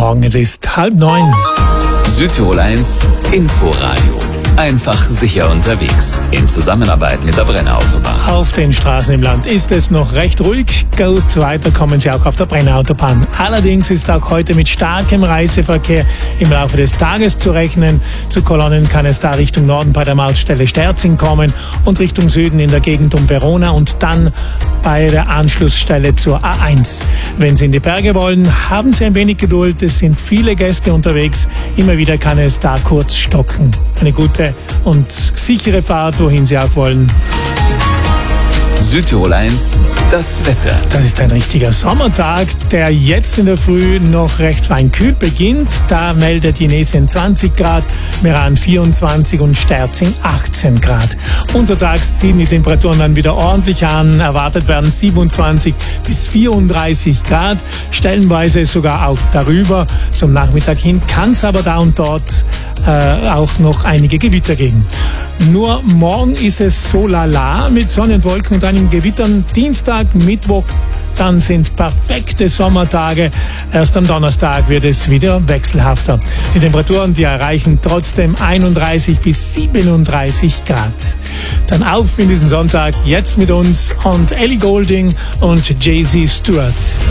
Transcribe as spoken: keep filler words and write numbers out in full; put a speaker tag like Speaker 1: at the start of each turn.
Speaker 1: Morgen, es ist halb neun.
Speaker 2: Südtirol eins Inforadio. Einfach sicher unterwegs. In Zusammenarbeit mit der Brenner Autobahn.
Speaker 1: Auf den Straßen im Land ist es noch recht ruhig. Gut, weiter kommen Sie auch auf der Brenner Autobahn. Allerdings ist auch heute mit starkem Reiseverkehr im Laufe des Tages zu rechnen. Zu Kolonnen kann es da Richtung Norden bei der Mautstelle Sterzing kommen und Richtung Süden in der Gegend um Verona und dann bei der Anschlussstelle zur A eins. Wenn Sie in die Berge wollen, haben Sie ein wenig Geduld. Es sind viele Gäste unterwegs. Immer wieder kann es da kurz stocken. Eine gute und sichere Fahrt, wohin Sie auch wollen.
Speaker 2: Südtirol eins, das Wetter.
Speaker 1: Das ist ein richtiger Sommertag, der jetzt in der Früh noch recht fein kühl beginnt. Da meldet Jenesien zwanzig Grad, Meran vierundzwanzig und Sterzing achtzehn Grad. Untertags ziehen die Temperaturen dann wieder ordentlich an. Erwartet werden siebenundzwanzig bis vierunddreißig Grad, stellenweise sogar auch darüber. Zum Nachmittag hin kann es aber da und dort äh, auch noch einige Gewitter geben. Nur morgen ist es so lala mit Sonne und Wolken und einigen Gewittern. Dienstag, Mittwoch, dann sind perfekte Sommertage. Erst am Donnerstag wird es wieder wechselhafter. Die Temperaturen, die erreichen trotzdem einunddreißig bis siebenunddreißig Grad. Dann auf in diesen Sonntag, jetzt mit uns und Ellie Goulding und Jay-Z Stewart.